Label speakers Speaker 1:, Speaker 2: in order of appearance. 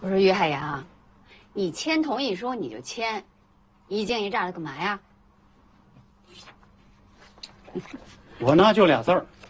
Speaker 1: 我说于海洋，你签同意书你就签，一惊一乍的干嘛呀？
Speaker 2: 我呢就俩字儿，